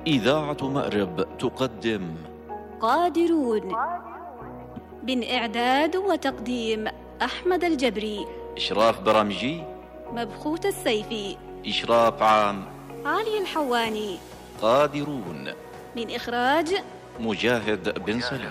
إذاعة مأرب تقدم قادرون، من إعداد وتقديم أحمد الجبري، إشراف برامجي مبخوت السيفي، إشراف عام علي الحواني. قادرون، من إخراج مجاهد بن سليم.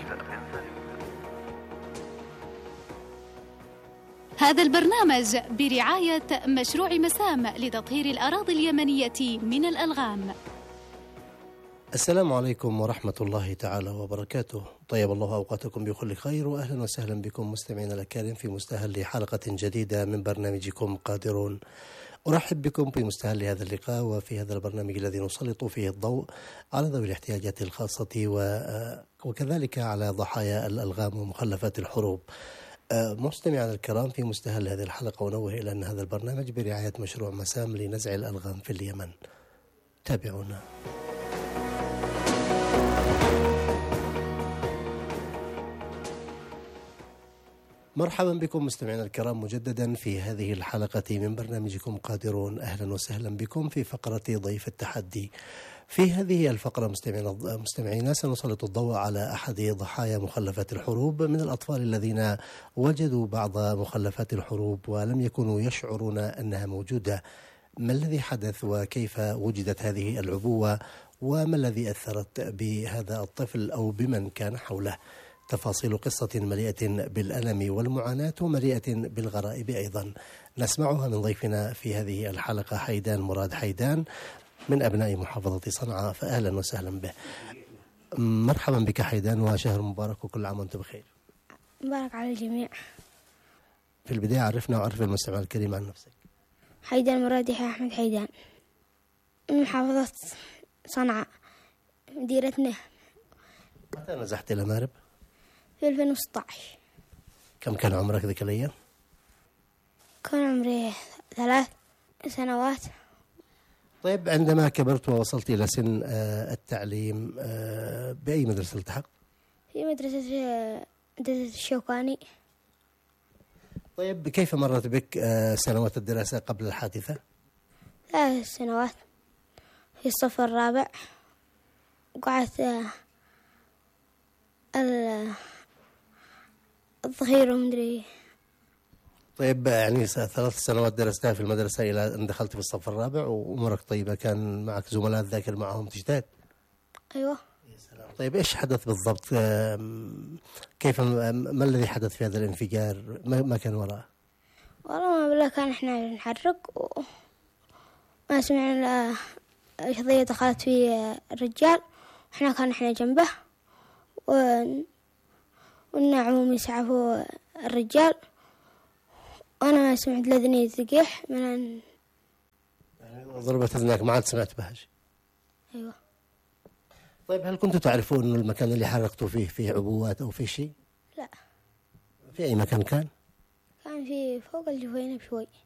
هذا البرنامج برعاية مشروع مسام لتطهير الأراضي اليمنية من الألغام. السلام عليكم ورحمة الله تعالى وبركاته. طيب الله أوقاتكم بكل خير، وأهلا وسهلا بكم مستمعينا الأكارم في مستهل حلقة جديدة من برنامجكم قادرون. أرحب بكم في مستهل هذا اللقاء وفي هذا البرنامج الذي نسلط فيه الضوء على ذوي الاحتياجات الخاصة وكذلك على ضحايا الألغام ومخلفات الحروب. مستمعينا الكرام، في مستهل هذه الحلقة أنوه إلى أن هذا البرنامج برعاية مشروع مسام لنزع الألغام في اليمن. تابعونا. مرحبا بكم مستمعينا الكرام مجددا في هذه الحلقة من برنامجكم قادرون. أهلا وسهلا بكم في فقرة ضيف التحدي. في هذه الفقرة مستمعينا سنسلط الضوء على أحد ضحايا مخلفات الحروب من الأطفال الذين وجدوا بعض مخلفات الحروب ولم يكونوا يشعرون أنها موجودة. ما الذي حدث وكيف وجدت هذه العبوة وما الذي أثرت بهذا الطفل أو بمن كان حوله؟ تفاصيل قصة مليئة بالألم والمعاناة ومليئة بالغرائب أيضا نسمعها من ضيفنا في هذه الحلقة، حيدان مراد حيدان من أبناء محافظة صنعاء، فأهلا وسهلا به. مرحبا بك حيدان، وشهر مبارك وكل عام وأنت بخير. مبارك على الجميع. في البداية عرفنا وعرف المستمع الكريم عن نفسك. حيدان مراد يحيى أحمد حيدان من محافظة صنعاء مديرتنا. متى نزحت إلى مأرب؟ في 2016. كم كان عمرك ذيك الأيام؟ كان عمري 3 سنوات. طيب، عندما كبرت ووصلت إلى سن التعليم بأي مدرسة التحقت؟ في مدرسة الشوكاني. طيب، كيف مرت بك سنوات الدراسة قبل الحادثة؟ 3 سنوات في الصف الرابع، وقعدت الظهير ومدري. طيب، يعني 3 سنوات درستها في المدرسة إلى أن دخلت في الصف الرابع وأمورك طيبة، كان معك زملاء ذاكر معهم تجتهد؟ أيوة. يا سلام. طيب، إيش حدث بالضبط؟ كيف ما الذي حدث في هذا الانفجار؟ ما كان وراءه؟ والله ما بالله، كان إحنا نحرك وما سمعنا شظية دخلت في الرجال، إحنا جنبه والنعوم يسعفوا الرجال، وأنا ما سمعت لذني تقيح من يعني ضربت أذنك ما عاد سمعت بهاش؟ أيوة. طيب، هل كنتوا تعرفون أن المكان اللي حرقتوا فيه عبوات أو فيه شيء؟ لا. في أي مكان كان؟ كان في فوق الجفينة بشوي.